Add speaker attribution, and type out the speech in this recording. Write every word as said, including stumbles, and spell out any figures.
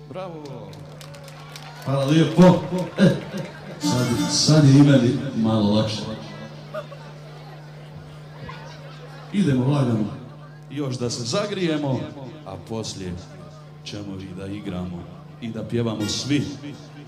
Speaker 1: Bravo.
Speaker 2: Hvala lijepo. E, sad, sad je imali malo lakše. Idemo lagano.
Speaker 1: Još da se zagrijemo, a poslije ćemo i da igramo i da pjevamo svi.